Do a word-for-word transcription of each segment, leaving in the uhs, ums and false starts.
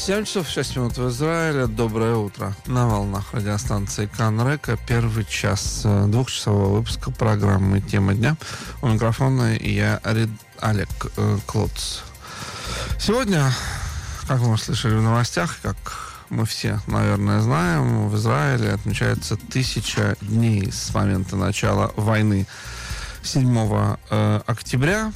семь часов шесть минут в Израиле. Доброе утро. На волнах радиостанции Канрека. Первый час двухчасового выпуска программы «Тема дня». У микрофона я, Олег Клоц. Сегодня, как вы слышали в новостях, как мы все, наверное, знаем, в Израиле отмечается тысяча дней с момента начала войны седьмого октября.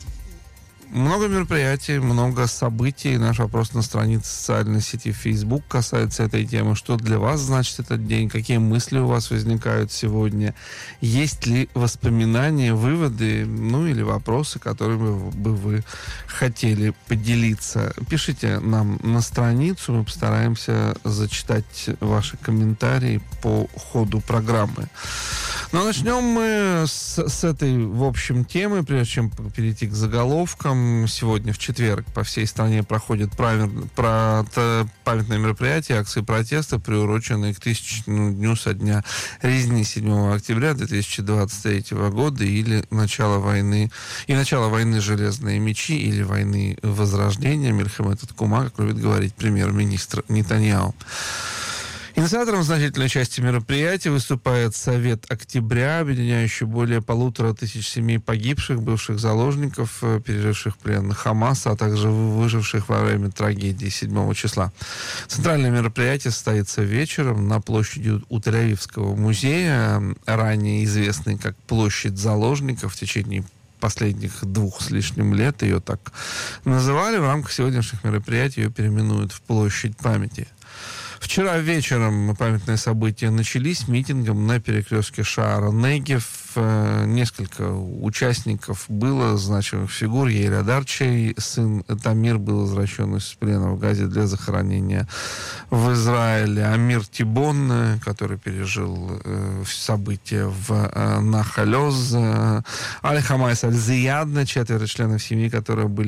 Много мероприятий, много событий. Наш вопрос на странице социальной сети Facebook касается этой темы. Что для вас значит этот день? Какие мысли у вас возникают сегодня? Есть ли воспоминания, выводы, ну или вопросы, которыми бы вы хотели поделиться? Пишите нам на страницу, мы постараемся зачитать ваши комментарии по ходу программы. Но начнем мы с, с этой, в общем, темы, прежде чем перейти к заголовкам. Сегодня, в четверг, по всей стране проходят правиль, про, т, памятные мероприятия, акции протеста, приуроченные к тысячному дню со дня резни седьмого октября две тысячи двадцать третьего года или начала войны, и начала войны «Железные мечи» или войны Возрождения, Мильхемет ат-Кума, как любит говорить премьер-министр Нетаньяху. Инициатором значительной части мероприятия выступает Совет Октября, объединяющий более полутора тысяч семей погибших, бывших заложников, переживших плен Хамаса, а также выживших во время трагедии седьмого числа. Центральное мероприятие состоится вечером на площади у Тель-Авивского музея, ранее известной как Площадь заложников. В течение последних двух с лишним лет ее так называли. В рамках сегодняшних мероприятий ее переименуют в Площадь памяти. Вчера вечером памятные события начались митингом на перекрестке Шаара-Негев. Несколько участников было, значимых фигур. Яэль Адар-чей сын Тамир был возвращен из плена в Газе для захоронения в Израиле. Амир Тибон, который пережил э, события в э, Нахалёз. Аль-Хамайс Аль-Зиядна, четверо членов семьи, которые были